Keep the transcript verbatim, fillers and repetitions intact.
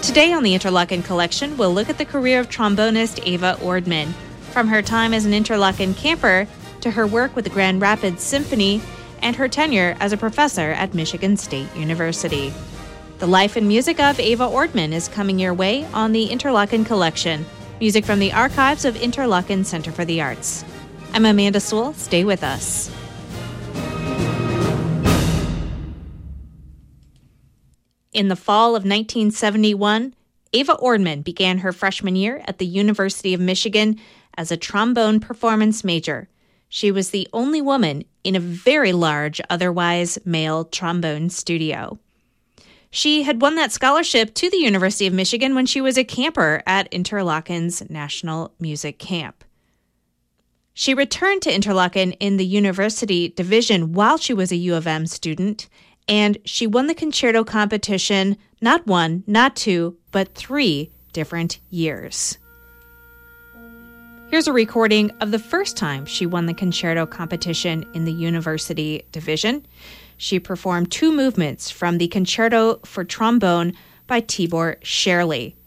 Today on the Interlochen Collection, we'll look at the career of trombonist Ava Ordman, from her time as an Interlochen camper to her work with the Grand Rapids Symphony and her tenure as a professor at Michigan State University. The life and music of Ava Ordman is coming your way on the Interlochen Collection, music from the archives of Interlochen Center for the Arts. I'm Amanda Sewell. Stay with us. In the fall of nineteen seventy-one, Ava Ordman began her freshman year at the University of Michigan as a trombone performance major. She was the only woman in a very large, otherwise male trombone studio. She had won that scholarship to the University of Michigan when she was a camper at Interlochen's National Music Camp. She returned to Interlochen in the university division while she was a U of M student, and she won the concerto competition not one, not two, but three different years. Here's a recording of the first time she won the concerto competition in the university division. She performed two movements from the Concerto for Trombone by Tibor Scherli.